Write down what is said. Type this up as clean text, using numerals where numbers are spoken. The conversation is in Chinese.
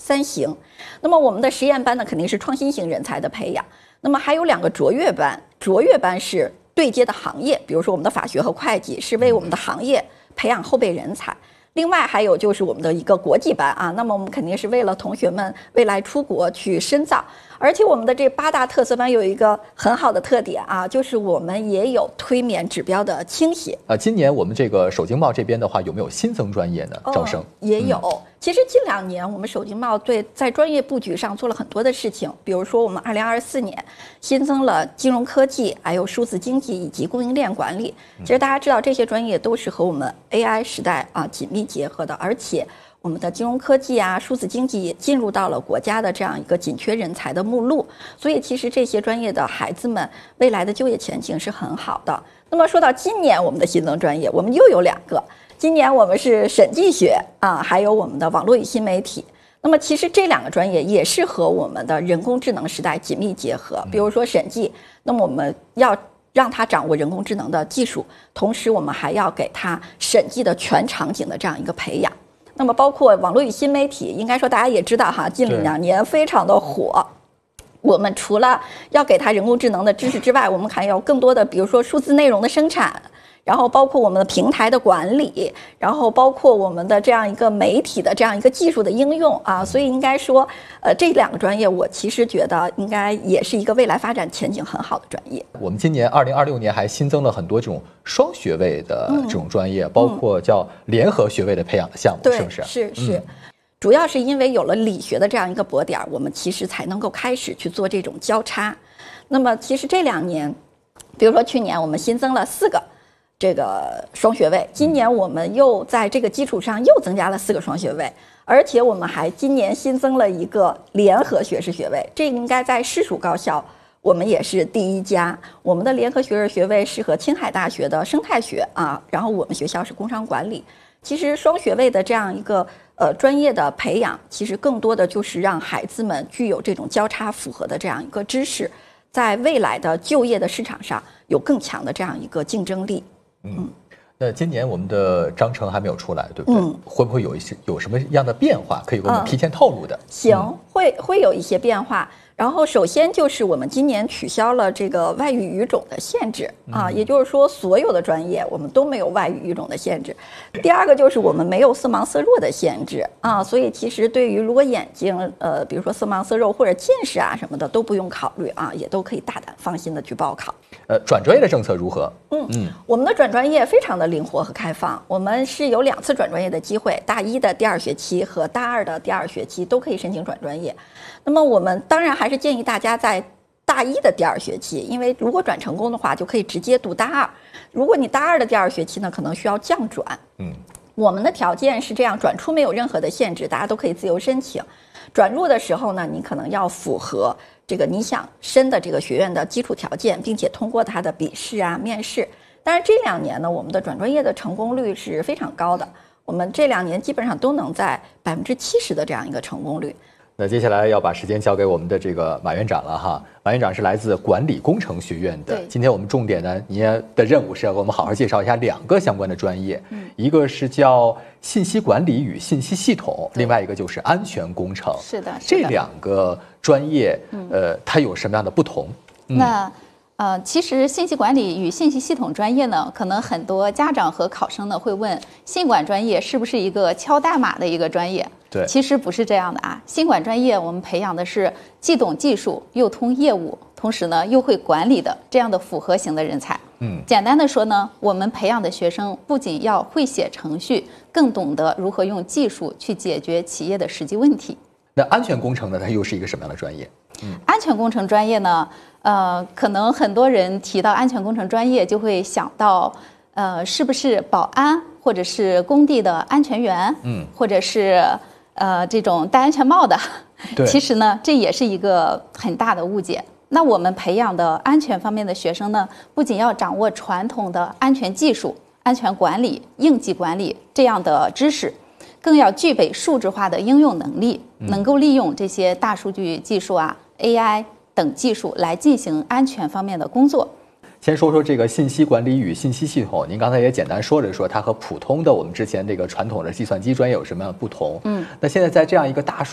3型。那么我们的实验班呢，肯定是创新型人才的培养。那么还有2个卓越班，卓越班是对接的行业，比如说我们的法学和会计是为我们的行业培养后备人才。另外还有就是我们的一个国际班啊，那么我们肯定是为了同学们未来出国去深造。而且我们的这8大特色班有一个很好的特点啊，就是我们也有推免指标的倾斜。 今年我们这个首经贸这边的话，有没有新增专业呢？招生也有。其实近2年我们首经贸在专业布局上做了很多的事情，比如说我们2024年新增了金融科技，还有数字经济以及供应链管理。其实大家知道这些专业都是和我们 AI 时代啊紧密结合的，而且我们的金融科技啊、数字经济也进入到了国家的这样一个紧缺人才的目录，所以其实这些专业的孩子们未来的就业前景是很好的。那么说到今年我们的新增专业，我们又有2个。今年我们是审计学啊，还有我们的网络与新媒体。那么其实这2个专业也是和我们的人工智能时代紧密结合。比如说审计，那么我们要让他掌握人工智能的技术，同时我们还要给他审计的全场景的这样一个培养。那么包括网络与新媒体，应该说大家也知道哈，近2年非常的火。我们除了要给他人工智能的知识之外，我们还有更多的，比如说数字内容的生产，然后包括我们的平台的管理，然后包括我们的这样一个媒体的这样一个技术的应用啊，所以应该说，这2个专业我其实觉得应该也是一个未来发展前景很好的专业。 我们今年2026年还新增了很多这种双学位的这种专业，包括叫联合学位的培养的项目，是不是？ 是。主要是因为有了理学的这样一个薄点，我们其实才能够开始去做这种交叉。那么其实这2年，比如说去年我们新增了4个这个双学位，今年我们又在这个基础上又增加了4个双学位，而且我们还今年新增了一个联合学士学位，这个应该在市属高校我们也是第1家。我们的联合学士学位是和青海大学的生态学啊，然后我们学校是工商管理。其实双学位的这样一个专业的培养，其实更多的就是让孩子们具有这种交叉符合的这样一个知识，在未来的就业的市场上有更强的这样一个竞争力。 那今年我们的章程还没有出来，对不对？会不会有什么样的变化可以给我们提前透露的？ 行，会有一些变化。然后首先就是我们今年取消了这个外语语种的限制啊，也就是说所有的专业我们都没有外语语种的限制。第2个就是我们没有色盲色弱的限制啊，所以其实对于如果眼睛比如说色盲色弱或者近视啊什么的都不用考虑啊，也都可以大胆放心的去报考。 转专业的政策如何？ 我们的转专业非常的灵活和开放，我们是有2次转专业的机会，大1的第2学期和大2的第2学期都可以申请转专业。那么我们当然还是建议大家在大1的第2学期，因为如果转成功的话，就可以直接读大2。如果你大2的第2学期呢，可能需要降转。我们的条件是这样，转出没有任何的限制，大家都可以自由申请。转入的时候呢，你可能要符合这个你想申的这个学院的基础条件，并且通过它的笔试啊、面试。但是这2年呢，我们的转专业的成功率是非常高的，我们这2年基本上都能在70%的这样一个成功率。 那接下来要把时间交给我们的这个马院长了哈。马院长是来自管理工程学院的，今天我们重点呢，您的任务是要给我们好好介绍一下2个相关的专业，一个是叫信息管理与信息系统，另外一个就是安全工程。 是的， 这2个专业，它有什么样的不同？ 其实信息管理与信息系统专业呢，可能很多家长和考生呢会问，信管专业是不是一个敲代码的一个专业？ 对， 其实不是这样的啊。信管专业我们培养的是既懂技术又通业务，同时呢又会管理的这样的复合型的人才。简单的说呢，我们培养的学生不仅要会写程序，更懂得如何用技术去解决企业的实际问题。 那安全工程呢，它又是一个什么样的专业？ 安全工程专业呢，可能很多人提到安全工程专业就会想到，是不是保安，或者是工地的安全员，或者是这种戴安全帽的。其实呢，这也是一个很大的误解。那我们培养的安全方面的学生呢，不仅要掌握传统的安全技术、安全管理、应急管理这样的知识，更要具备数字化的应用能力，能够利用这些大数据技术啊、AI 等技术来进行安全方面的工作。 先说说这个信息管理与信息系统，您刚才也简单说了说它和普通的我们之前这个传统的计算机专业有什么样的不同。那现在在这样一个大数